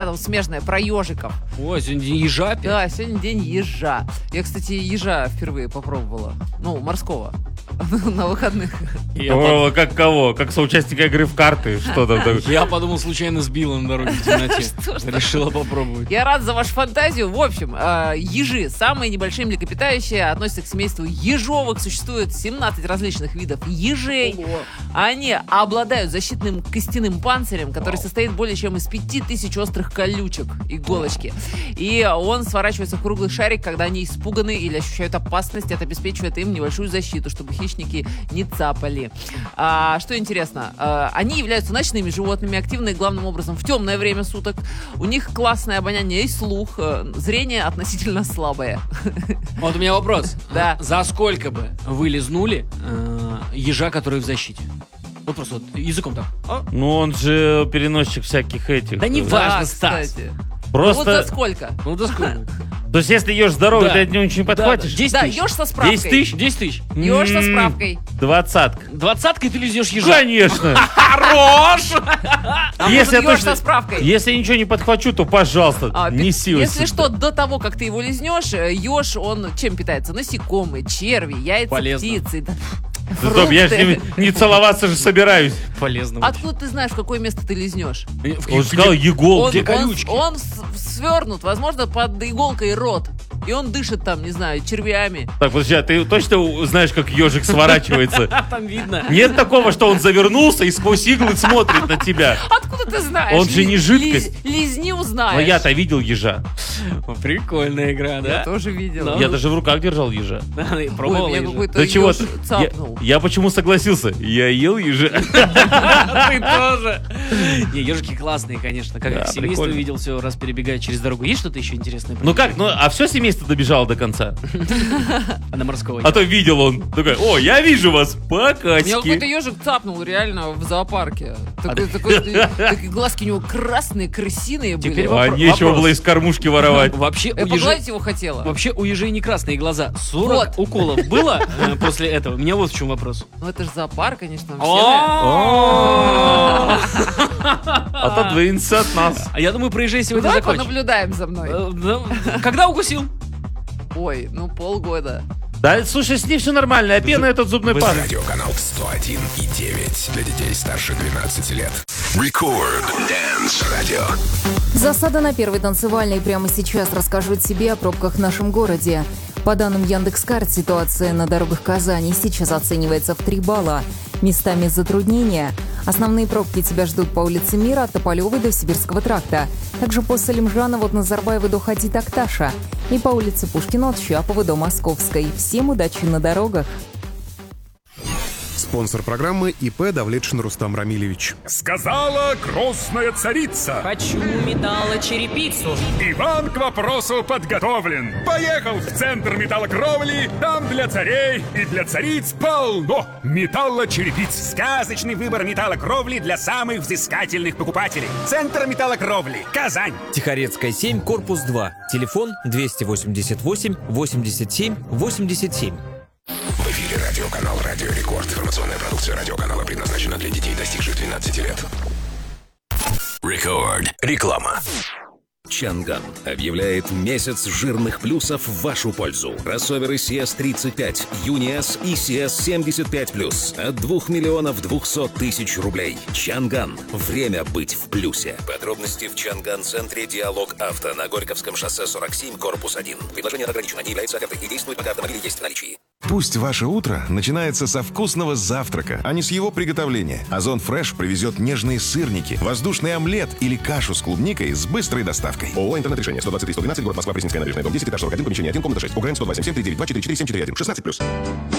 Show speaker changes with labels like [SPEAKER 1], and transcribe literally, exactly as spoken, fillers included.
[SPEAKER 1] там смежная про ежиков.
[SPEAKER 2] Ой, сегодня день ежа опять?
[SPEAKER 1] Да, сегодня день ежа. Я, кстати, ежа впервые попробовала. Ну, морского. На выходных.
[SPEAKER 3] О, как кого? Как соучастника игры в карты? Что там такое?
[SPEAKER 2] Я подумал, случайно сбила на дороге в темноте.
[SPEAKER 1] Что ж
[SPEAKER 2] Решила попробовать.
[SPEAKER 1] Я рад за вашу фантазию. В общем, э, ежи, самые небольшие млекопитающие, относятся к семейству ежовых. Существует семнадцать различных видов ежей.
[SPEAKER 2] Ого.
[SPEAKER 1] Они обладают защитным костяным панцирем, который состоит более чем из пяти тысяч острых колючек, иголочки. И он сворачивается в круглый шарик, когда они испуганы или ощущают опасность. Это обеспечивает им небольшую защиту, чтобы хищники не цапали. А, что интересно, а, они являются ночными животными, активные главным образом в темное время суток. У них классное обоняние и слух, э, зрение относительно слабое.
[SPEAKER 2] Вот у меня вопрос.
[SPEAKER 1] Да.
[SPEAKER 2] За сколько бы вы лизнули э, ежа, который в защите? Вот просто вот языком так. А?
[SPEAKER 3] Ну, он же переносчик всяких этих.
[SPEAKER 2] Да не
[SPEAKER 3] э,
[SPEAKER 2] важно,
[SPEAKER 1] Да,
[SPEAKER 2] Стас.
[SPEAKER 1] кстати.
[SPEAKER 3] Просто...
[SPEAKER 1] Ну вот за сколько?
[SPEAKER 2] Ну да сколько?
[SPEAKER 3] То есть, если ешь здоровый,
[SPEAKER 2] Да.
[SPEAKER 3] ты от него ничего не подхватишь?
[SPEAKER 2] десять
[SPEAKER 1] Да,
[SPEAKER 2] тысяч.
[SPEAKER 1] еж со справкой.
[SPEAKER 3] десять тысяч?
[SPEAKER 2] десять тысяч.
[SPEAKER 1] Еж со
[SPEAKER 3] М,
[SPEAKER 1] справкой.
[SPEAKER 3] Двадцатка.
[SPEAKER 2] Двадцаткой ты лизнешь ежа.
[SPEAKER 3] Конечно.
[SPEAKER 2] Хорош!
[SPEAKER 1] А
[SPEAKER 3] Если я
[SPEAKER 1] может, еж
[SPEAKER 3] точно-
[SPEAKER 1] со справкой?
[SPEAKER 3] Если я ничего не подхвачу, то, пожалуйста,
[SPEAKER 1] А, пи-
[SPEAKER 3] неси его
[SPEAKER 1] Если
[SPEAKER 3] сюда.
[SPEAKER 1] что, до того, как ты его лизнешь, э, еж, он чем питается? Насекомые, черви, яйца
[SPEAKER 2] Полезно.
[SPEAKER 1] птицы, да,
[SPEAKER 3] Да, стоп, я же с ними не целоваться же собираюсь.
[SPEAKER 2] Полезно.
[SPEAKER 1] Откуда ты знаешь, в какое место ты лизнешь?
[SPEAKER 3] Он сказал, Егол.
[SPEAKER 1] Он,
[SPEAKER 2] где
[SPEAKER 1] он,
[SPEAKER 2] колючки?
[SPEAKER 1] он с- свернут, возможно, под иголкой рот. И он дышит там, не знаю, червями.
[SPEAKER 3] Так, подожди, а ты точно знаешь, как ежик сворачивается?
[SPEAKER 2] Там видно.
[SPEAKER 3] Нет такого, что он завернулся и сквозь иглы смотрит на тебя.
[SPEAKER 1] Откуда ты знаешь?
[SPEAKER 3] Он же не
[SPEAKER 1] Ли-
[SPEAKER 3] жидкость.
[SPEAKER 1] ли- лизни, узнаешь.
[SPEAKER 3] Но я-то видел ежа.
[SPEAKER 2] Прикольная игра,
[SPEAKER 1] Я
[SPEAKER 2] да?
[SPEAKER 1] тоже видел.
[SPEAKER 2] Ну.
[SPEAKER 3] Я даже в руках держал ежа.
[SPEAKER 2] Да, и
[SPEAKER 1] Ой,
[SPEAKER 2] пробовала
[SPEAKER 1] меня
[SPEAKER 2] ежа.
[SPEAKER 1] какой-то
[SPEAKER 3] Да чего
[SPEAKER 1] еж
[SPEAKER 3] ты?
[SPEAKER 1] цапнул.
[SPEAKER 3] Я, я почему согласился? Я ел ежа.
[SPEAKER 2] Ты тоже. Не, ежики классные, конечно. Как
[SPEAKER 3] Да,
[SPEAKER 2] их семейство
[SPEAKER 3] прикольно.
[SPEAKER 2] видел, все раз перебегает через дорогу. Есть что-то еще интересное? про
[SPEAKER 3] Ну как,
[SPEAKER 2] ежей?
[SPEAKER 3] ну а все семейство добежало до конца?
[SPEAKER 2] А на морского
[SPEAKER 3] А то видел он. Такой, о, я вижу вас,
[SPEAKER 1] Меня какой-то
[SPEAKER 3] покатики.
[SPEAKER 1] ежик цапнул реально в зоопарке. Такой, такой, такие глазки у него красные, крысиные были.
[SPEAKER 2] Теперь
[SPEAKER 3] А
[SPEAKER 2] вопро-
[SPEAKER 3] нечего
[SPEAKER 2] вопрос.
[SPEAKER 3] было из кормушки воровать.
[SPEAKER 2] Вообще
[SPEAKER 1] Я
[SPEAKER 2] у ежей...
[SPEAKER 1] погладить его хотела.
[SPEAKER 2] Вообще у ежей не красные глаза. сорок
[SPEAKER 1] Вот.
[SPEAKER 2] уколов было э, после этого? У меня вот в чем вопрос.
[SPEAKER 1] Ну это же зоопарк, конечно. там
[SPEAKER 2] О!
[SPEAKER 3] Отодвинься от нас.
[SPEAKER 2] А я думаю, про ежей
[SPEAKER 1] все-
[SPEAKER 2] сегодня
[SPEAKER 1] Давай
[SPEAKER 2] закончим.
[SPEAKER 1] понаблюдаем за мной.
[SPEAKER 2] Э, да. Когда укусил?
[SPEAKER 1] Ой, ну полгода.
[SPEAKER 3] Да, слушай, с ней все нормально, а пена этот зубной паст.
[SPEAKER 4] Радиоканал сто один и девять для детей старше двенадцати лет. Record Dance Radio.
[SPEAKER 5] Засада на первой танцевальной прямо сейчас расскажу тебе о пробках в нашем городе. По данным Яндекс.Карт, ситуация на дорогах Казани сейчас оценивается в три балла. Местами затруднения. Основные пробки тебя ждут по улице Мира от Тополевой до Сибирского тракта. Также по Салимжанова от Назарбаева до Хади-Такташа. И по улице Пушкина от Щапова до Московской. Всем удачи на дорогах!
[SPEAKER 6] Спонсор программы ИП Давлетшин Рустам Рамилевич.
[SPEAKER 7] Сказала грозная царица.
[SPEAKER 8] Хочу металлочерепицу.
[SPEAKER 7] Иван к вопросу подготовлен. Поехал в центр металлокровли. Там для царей и для цариц полно металлочерепиц.
[SPEAKER 9] Сказочный выбор металлокровли для самых взыскательных покупателей. Центр металлокровли. Казань.
[SPEAKER 8] Тихорецкая, семь, корпус два. Телефон двести восемьдесят восемь восемьдесят семь восемьдесят семь.
[SPEAKER 4] В эфире радиоканал Радио Рекорд. Информационная продукция радиоканала предназначена для детей, достигших двенадцати лет. Record. Реклама.
[SPEAKER 10] Чанган объявляет месяц жирных плюсов в вашу пользу. Кроссоверы си эс тридцать пять, Юни-С и си эс семьдесят пять плюс от двух миллионов двухсот тысяч рублей. Чанган. Время быть в плюсе. Подробности в Чанган-центре «Диалог Авто» на Горьковском шоссе сорок семь, корпус один. Предложение ограничено, не является офертой и действует, пока автомобиль есть в наличии.
[SPEAKER 11] Пусть ваше утро начинается со вкусного завтрака, а не с его приготовления. Озон Фреш привезет нежные сырники, воздушный омлет или кашу с клубникой с быстрой доставкой. ООО «Интернет-решение» сто двадцать три сто двенадцать, город Москва, Пресненская набережная, дом десять, этаж сорок один, помещение один, комната шесть. УГРН сто два семь семь три девять два четыре четыре семь четыре один. шестнадцать плюс.